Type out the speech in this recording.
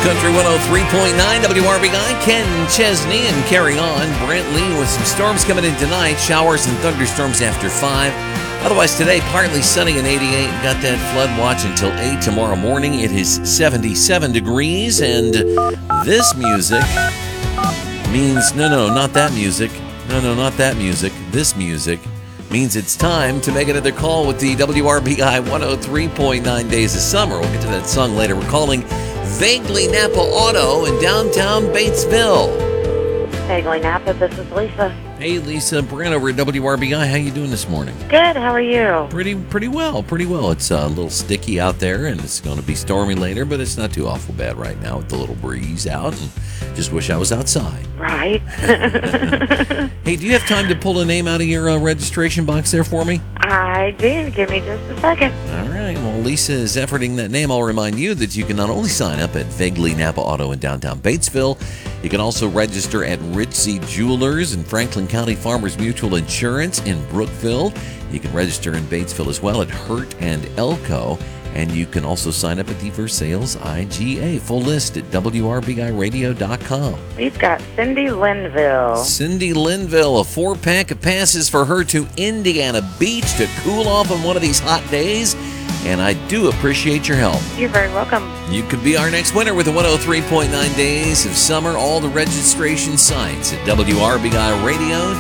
Country 103.9 WRBI. Ken Chesney and Carry On. Brent Lee with some storms coming in tonight. Showers and thunderstorms after 5. Otherwise today, partly sunny and 88. Got that flood watch until 8 tomorrow morning. It is 77 degrees. And this music means, no, not that music. No, not that music. This music means it's time to make another call with the WRBI 103.9 Days of Summer. We'll get to that song later. We're calling Vaguely Napa Auto in downtown Batesville. Vaguely Napa, this is Lisa. Hey, Lisa, Brent over at WRBI. How you doing this morning? Good, how are you? Pretty well. It's a little sticky out there, and it's going to be stormy later, but it's not too awful bad right now with the little breeze out, and just wish I was outside. Right. Hey, do you have time to pull a name out of your registration box there for me? I do. Give me just a second. All right. Well, Lisa is efforting that name. I'll remind you that you can not only sign up at Vaguely Napa Auto in downtown Batesville, you can also register at Ritzy Jewelers and Franklin County Farmers Mutual Insurance in Brookville. You can register in Batesville as well at Hurt and Elko. And you can also sign up at the Versailles IGA. Full list at WRBIRadio.com. We've got Cindy Linville. Cindy Linville, a 4-pack of passes for her to Indiana Beach to cool off on one of these hot days. And I do appreciate your help. You're very welcome. You could be our next winner with the 103.9 Days of Summer. All the registration sites at WRBIRadio.com.